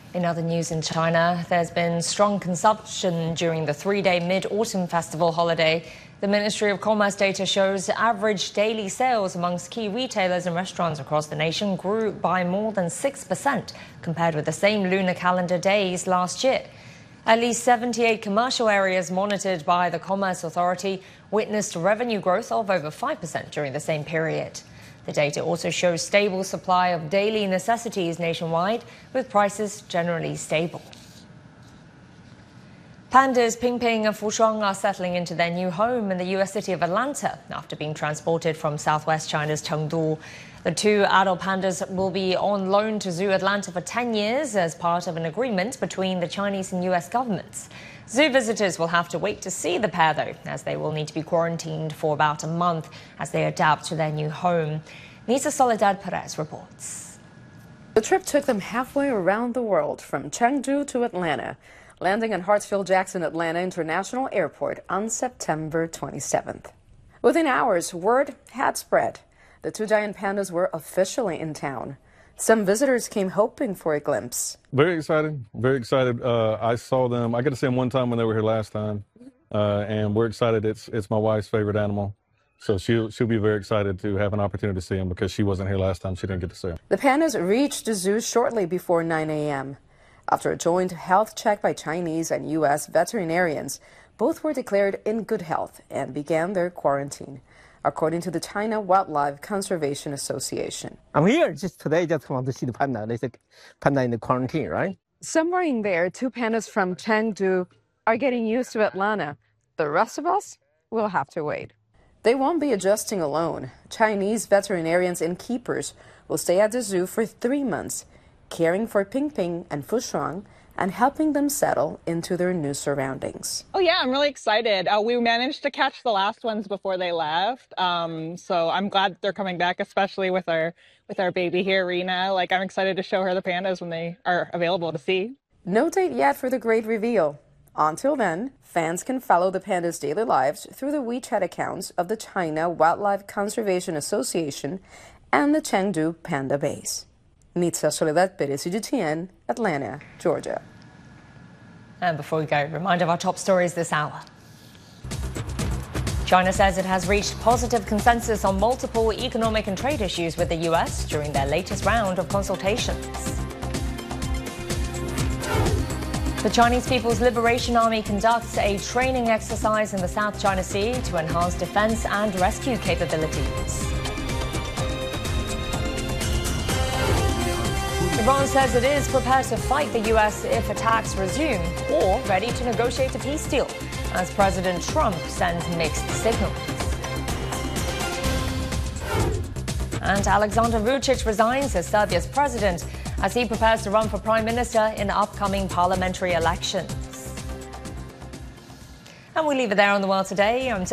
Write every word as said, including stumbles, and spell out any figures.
In other news in China, there's been strong consumption during the three-day Mid-Autumn Festival holiday. The Ministry of Commerce data shows average daily sales amongst key retailers and restaurants across the nation grew by more than six percent compared with the same lunar calendar days last year. At least seventy-eight commercial areas monitored by the Commerce Authority witnessed revenue growth of over five percent during the same period. The data also shows stable supply of daily necessities nationwide, with prices generally stable. Pandas Pingping and Fushuang are settling into their new home in the U S city of Atlanta after being transported from southwest China's Chengdu. The two adult pandas will be on loan to Zoo Atlanta for ten years as part of an agreement between the Chinese and U S governments. Zoo visitors will have to wait to see the pair, though, as they will need to be quarantined for about a month as they adapt to their new home. Nisa Soledad Perez reports. The trip took them halfway around the world, from Chengdu to Atlanta, landing at Hartsfield-Jackson Atlanta International Airport on September twenty-seventh. Within hours, word had spread. The two giant pandas were officially in town. Some visitors came hoping for a glimpse. Very excited, very excited. Uh, I saw them, I got to see them one time when they were here last time, uh, and we're excited. It's it's my wife's favorite animal, so she'll, she'll be very excited to have an opportunity to see them because she wasn't here last time. She didn't get to see them. The pandas reached the zoo shortly before nine a m After a joint health check by Chinese and U S veterinarians, both were declared in good health and began their quarantine, according to the China Wildlife Conservation Association. I'm here just today, just want to see the panda. They said panda in the quarantine, right? Somewhere in there, two pandas from Chengdu are getting used to Atlanta. The rest of us will have to wait. They won't be adjusting alone. Chinese veterinarians and keepers will stay at the zoo for three months, caring for Pingping and Fushuang and helping them settle into their new surroundings. Oh yeah, I'm really excited. Uh, we managed to catch the last ones before they left, um, so I'm glad they're coming back, especially with our with our baby here, Rena. Like, I'm excited to show her the pandas when they are available to see. No date yet for the great reveal. Until then, fans can follow the pandas' daily lives through the WeChat accounts of the China Wildlife Conservation Association and the Chengdu Panda Base. Nitsa Soledad Perez, C G T N, Atlanta, Georgia. And before we go, reminder of our top stories this hour. China says it has reached positive consensus on multiple economic and trade issues with the U S during their latest round of consultations. The Chinese People's Liberation Army conducts a training exercise in the South China Sea to enhance defense and rescue capabilities. Iran says it is prepared to fight the U S if attacks resume, or ready to negotiate a peace deal, as President Trump sends mixed signals. And Alexander Vučić resigns as Serbia's president as he prepares to run for prime minister in upcoming parliamentary elections. And we leave it there on The World Today. I'm